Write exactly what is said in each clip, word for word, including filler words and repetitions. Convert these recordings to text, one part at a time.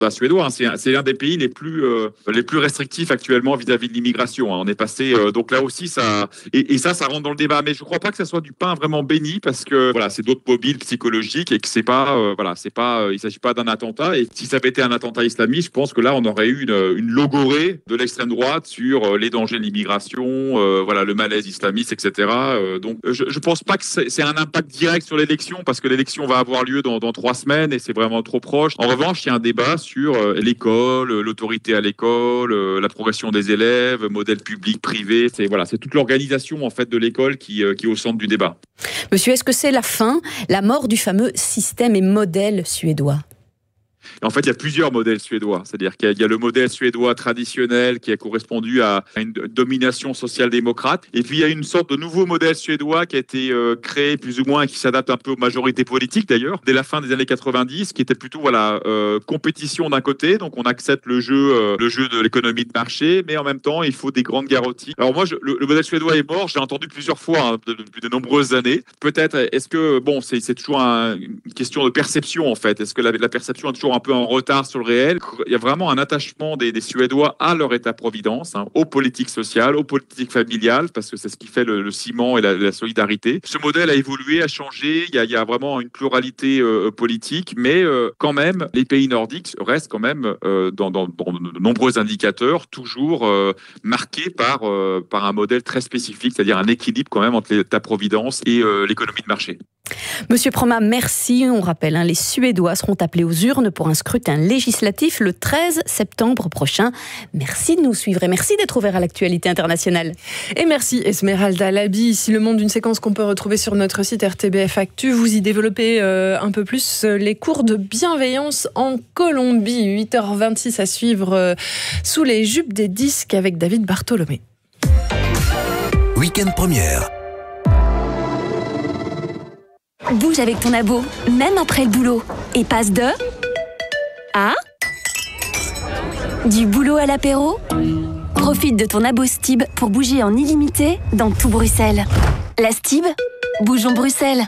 suédois. Hein. C'est, c'est l'un des pays les plus euh, les plus restrictifs actuellement vis-à-vis de l'immigration. Hein. On est passé euh, donc là aussi ça et, et ça ça rentre dans le débat. Mais je crois pas que ça soit du pain vraiment béni parce que voilà c'est d'autres mobiles psychologiques et que c'est pas euh, voilà c'est pas euh, il s'agit pas d'un attentat. Et si ça avait été un attentat islamiste, je pense que là on aurait eu une, une logorée de l'extrême droite sur euh, les dangers de l'immigration, euh, voilà le malaise islamiste, et cetera. Euh, donc je je pense pas que c'est, c'est un impact direct sur l'élection parce que l'élection va avoir lieu dans dans trois semaines et c'est vraiment trop proche. En revanche, il y a un débat sur euh, l'école, l'autorité à l'école, euh, la progression des élèves, modèle public-privé. C'est voilà, c'est toute l'organisation en fait de l'école qui, euh, qui est au centre du débat. Monsieur, est-ce que c'est la fin, la mort du fameux système et modèle suédois ? En fait, il y a plusieurs modèles suédois. C'est-à-dire qu'il y a le modèle suédois traditionnel qui a correspondu à une domination social-démocrate. Et puis, il y a une sorte de nouveau modèle suédois qui a été euh, créé plus ou moins et qui s'adapte un peu aux majorités politiques d'ailleurs, dès la fin des années quatre-vingt-dix, qui était plutôt voilà euh, compétition d'un côté. Donc, on accepte le jeu, euh, le jeu de l'économie de marché, mais en même temps, il faut des grandes garanties. Alors moi, je, le, le modèle suédois est mort. J'ai entendu plusieurs fois hein, depuis de, de nombreuses années. Peut-être, est-ce que bon, c'est, c'est toujours un, une question de perception en fait. Est-ce que la, la perception est toujours un peu en retard sur le réel? Il y a vraiment un attachement des, des Suédois à leur État-providence, hein, aux politiques sociales, aux politiques familiales, parce que c'est ce qui fait le, le ciment et la, la solidarité. Ce modèle a évolué, a changé. Il y a, il y a vraiment une pluralité euh, politique, mais euh, quand même, les pays nordiques restent quand même, euh, dans, dans, dans de nombreux indicateurs, toujours euh, marqués par, euh, par un modèle très spécifique, c'est-à-dire un équilibre quand même entre l'État-providence et euh, l'économie de marché. Monsieur Proma, merci. On rappelle, hein, les Suédois seront appelés aux urnes pour un scrutin législatif le treize septembre prochain. Merci de nous suivre et merci d'être ouvert à l'actualité internationale. Et merci Esmeralda Labi. Ici Le Monde, une séquence qu'on peut retrouver sur notre site R T B F Actu. Vous y développez euh, un peu plus euh, les cours de bienveillance en Colombie. huit heures vingt-six à suivre euh, sous les jupes des disques avec David Bartholomé. Week-end première. Bouge avec ton abo, même après le boulot. Et passe de... à... du boulot à l'apéro. Profite de ton abo Stib pour bouger en illimité dans tout Bruxelles. La Stib, bougeons Bruxelles.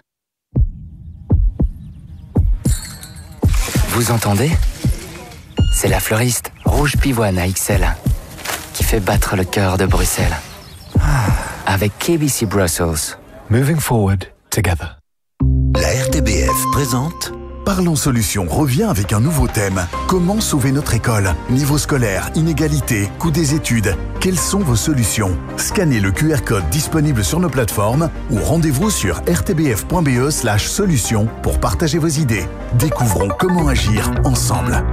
Vous entendez ? C'est la fleuriste Rouge Pivoine à X L qui fait battre le cœur de Bruxelles. Avec K B C Brussels. Moving forward together. La R T B F présente Parlons Solutions revient avec un nouveau thème. Comment sauver notre école? Niveau scolaire, inégalité, coût des études. Quelles sont vos solutions? Scannez le Q R code disponible sur nos plateformes ou rendez-vous sur r t b f point b e slash solutions pour partager vos idées. Découvrons comment agir ensemble.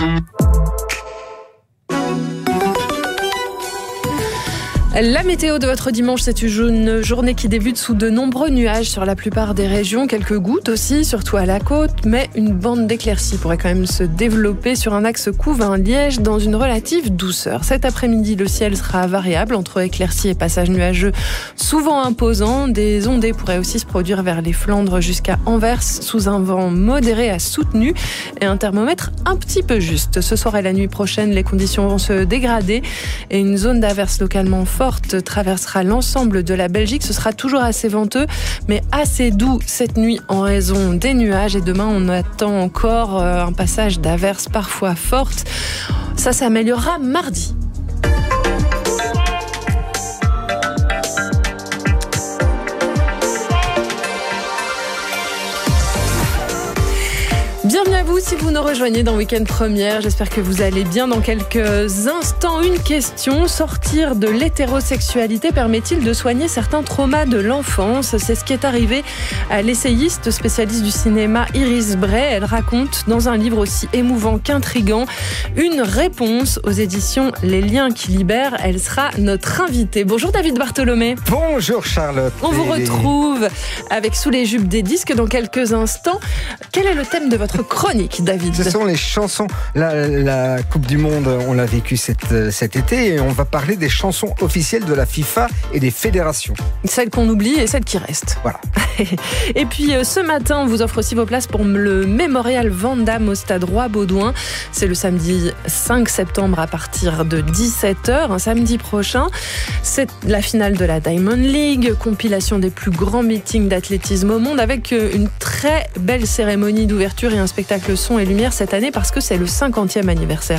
La météo de votre dimanche, c'est une journée qui débute sous de nombreux nuages sur la plupart des régions. Quelques gouttes aussi, surtout à la côte, mais une bande d'éclaircies pourrait quand même se développer sur un axe Couvain-Liège dans une relative douceur. Cet après-midi, le ciel sera variable entre éclaircies et passages nuageux souvent imposants. Des ondées pourraient aussi se produire vers les Flandres jusqu'à Anvers sous un vent modéré à soutenu et un thermomètre un petit peu juste. Ce soir et la nuit prochaine, les conditions vont se dégrader et une zone d'averse localement forte traversera l'ensemble de la Belgique. Ce sera toujours assez venteux, mais assez doux cette nuit en raison des nuages. Et demain, on attend encore un passage d'averses parfois fortes. Ça s'améliorera mardi. Bienvenue à vous si vous nous rejoignez dans Week-end Première. J'espère que vous allez bien. Dans quelques instants, une question. Sortir de l'hétérosexualité permet-il de soigner certains traumas de l'enfance? C'est ce qui est arrivé à l'essayiste spécialiste du cinéma Iris Bray. Elle raconte dans un livre aussi émouvant qu'intrigant une réponse aux éditions Les Liens qui libèrent. Elle sera notre invitée. Bonjour David Bartholomé. Bonjour Charlotte. On vous retrouve avec Sous les jupes des disques dans quelques instants. Quel est le thème de votre chronique, David? Ce sont les chansons. La, la Coupe du Monde, on l'a vécu cet, cet été et on va parler des chansons officielles de la FIFA et des fédérations. Celles qu'on oublie et celles qui restent. Voilà. Et puis ce matin, on vous offre aussi vos places pour le Mémorial Van Damme au stade Roi-Baudouin. C'est le samedi cinq septembre à partir de dix-sept heures, un samedi prochain. C'est la finale de la Diamond League, compilation des plus grands meetings d'athlétisme au monde avec une très belle cérémonie d'ouverture et un spectacle spectacle son et lumière cette année parce que c'est le cinquantième anniversaire